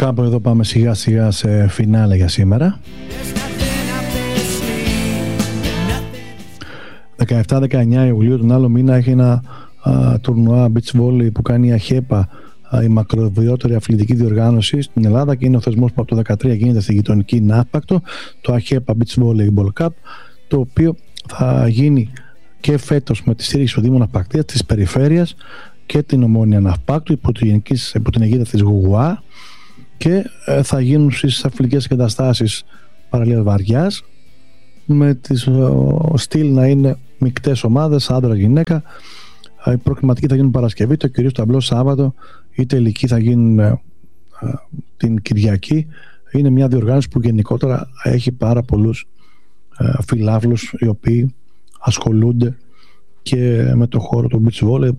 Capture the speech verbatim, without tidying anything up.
Κάπου εδώ πάμε σιγά σιγά σε φινάλε για σήμερα. δεκαεπτά δεκαεννιά Ιουλίου τον άλλο μήνα έχει ένα α, τουρνουά beach volley που κάνει η ΑΧΕΠΑ, α, η μακροβιότερη αθλητική διοργάνωση στην Ελλάδα, και είναι ο θεσμός που από το δύο χιλιάδες δεκατρία γίνεται στη γειτονική Ναύπακτο, το ΑΧΕΠΑ Beach Volleyball Cup, το οποίο θα γίνει και φέτος με τη στήριξη του Δήμου Ναυπακτίας, της Περιφέρειας και την Ομόνοια Ναυπάκτου υπό, υπό την αιγίδα της ΓΟΥΑ, και ε, θα γίνουν στις αθλητικές εγκαταστάσεις Παραλίας Βαριάς, με τις ο, στυλ να είναι μικτές ομάδες, άντρα-γυναίκα. Η προκριματική θα γίνουν Παρασκευή, το κυρίως ταμπλό Σάββατο, οι τελικοί θα γίνουν ε, την Κυριακή. Είναι μια διοργάνωση που γενικότερα έχει πάρα πολλούς ε, φιλάβλους οι οποίοι ασχολούνται και με το χώρο του beach volley.